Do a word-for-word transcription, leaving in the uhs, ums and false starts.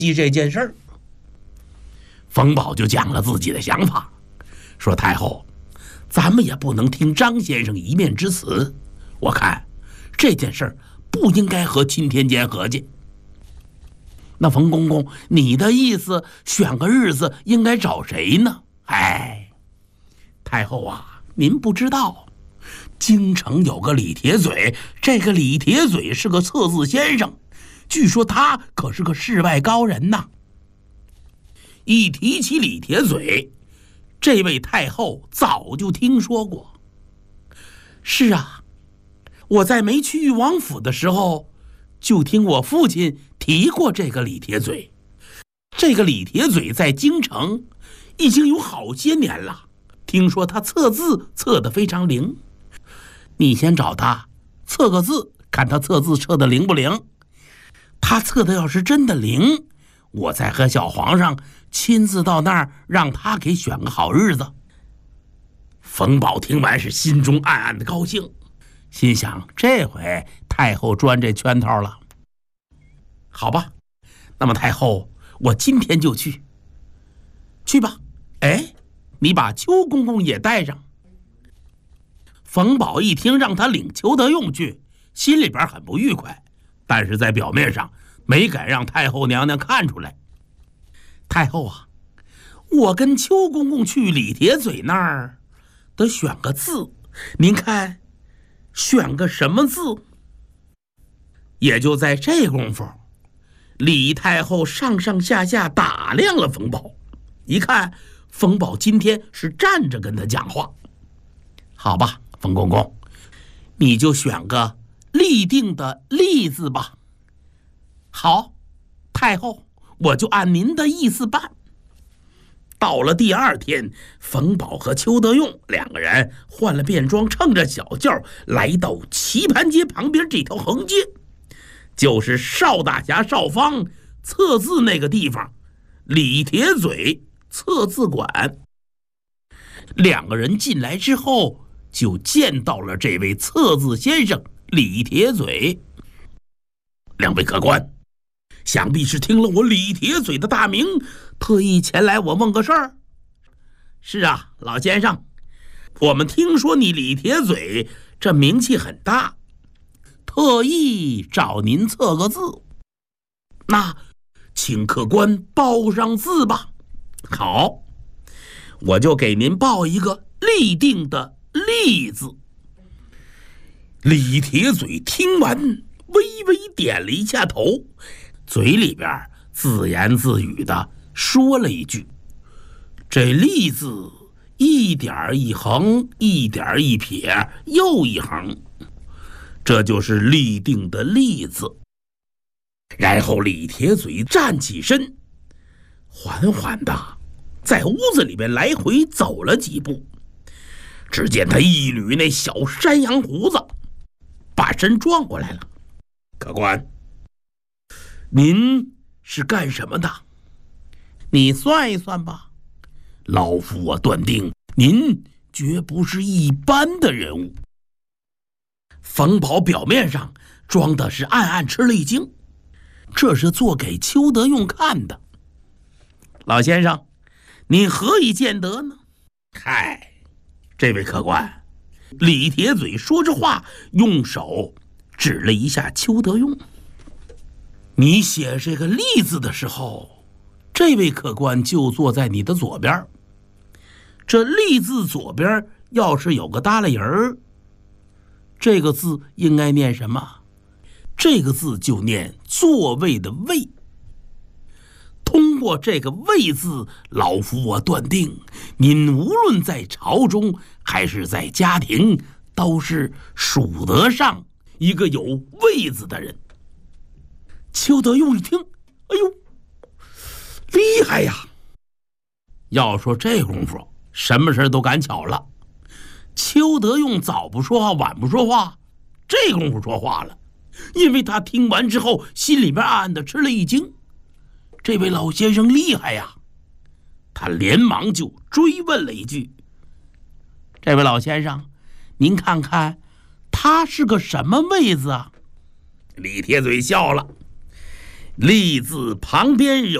析这件事儿。冯保就讲了自己的想法，说太后，咱们也不能听张先生一面之词，我看这件事儿不应该和钦天监合计。那冯公公，你的意思选个日子应该找谁呢？哎，太后啊，您不知道，京城有个李铁嘴，这个李铁嘴是个测字先生，据说他可是个世外高人呐。一提起李铁嘴，这位太后早就听说过。是啊，我在没去裕王府的时候，就听我父亲提过这个李铁嘴。这个李铁嘴在京城已经有好些年了，听说他测字测得非常灵。你先找他测个字，看他测字测得灵不灵。他测的要是真的灵，我再和小皇上亲自到那儿让他给选个好日子。冯保听完是心中暗暗的高兴，心想这回太后钻这圈套了。好吧，那么太后，我今天就去。去吧。哎，你把邱公公也带上。冯保一听让他领邱德用去，心里边很不愉快，但是在表面上没敢让太后娘娘看出来。太后啊，我跟邱公公去李铁嘴那儿得选个字，您看选个什么字？也就在这功夫，李太后上上下下打量了冯保，一看冯保今天是站着跟他讲话。好吧，冯公公，你就选个立定的立字吧。好，太后，我就按您的意思办。到了第二天，冯保和邱德用两个人换了便装，乘着小轿来到棋盘街旁边这条横街，就是邵大侠邵方测字那个地方，李铁嘴测字馆。两个人进来之后，就见到了这位测字先生李铁嘴。两位客官，想必是听了我李铁嘴的大名，特意前来我问个事儿。是啊，老先生，我们听说你李铁嘴这名气很大，特意找您测个字。那请客官报上字吧。好，我就给您报一个立定的立字。李铁嘴听完微微点了一下头，嘴里边自言自语的说了一句：这立字一点一横，一点一撇，又一横，这就是立定的立字。然后李铁嘴站起身，缓缓的在屋子里面来回走了几步，只见他一捋那小山羊胡子，把身转过来了。客官，您是干什么的？你算一算吧，老夫我断定您绝不是一般的人物。冯保表面上装的是暗暗吃了一惊，这是做给邱德用看的。老先生，你何以见得呢？嗨，这位客官，李铁嘴说着话，用手指了一下邱德用。你写这个立字的时候，这位客官就坐在你的左边。这立字左边要是有个耷拉人儿，这个字应该念什么？这个字就念座位的位。通过这个位字，老夫我断定您无论在朝中还是在家庭，都是数得上一个有位子的人。邱德用一听，哎呦，厉害呀！要说这功夫，什么事都赶巧了。邱德用早不说话，晚不说话，这功夫说话了，因为他听完之后，心里面暗暗的吃了一惊。这位老先生厉害呀！他连忙就追问了一句：这位老先生，您看看他是个什么位子啊？李铁嘴笑了： 立字旁边有